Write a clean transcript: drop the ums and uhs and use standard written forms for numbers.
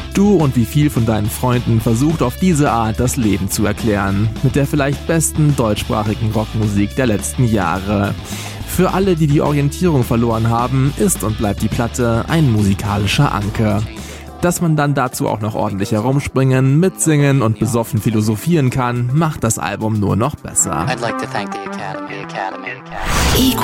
Du und wie viel von deinen Freunden versucht auf diese Art das Leben zu erklären. Mit der vielleicht besten deutschsprachigen Rockmusik der letzten Jahre. Für alle, die die Orientierung verloren haben, ist und bleibt die Platte ein musikalischer Anker. Dass man dann dazu auch noch ordentlich herumspringen, mitsingen und besoffen philosophieren kann, macht das Album nur noch besser.